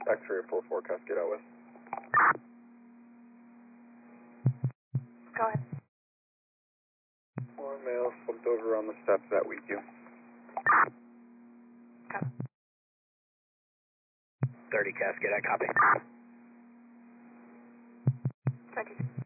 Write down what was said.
X-ray full forecast, get out with. Go ahead. More male flipped over on the steps at WeQ. Copy. 30 casket, I copy. 20.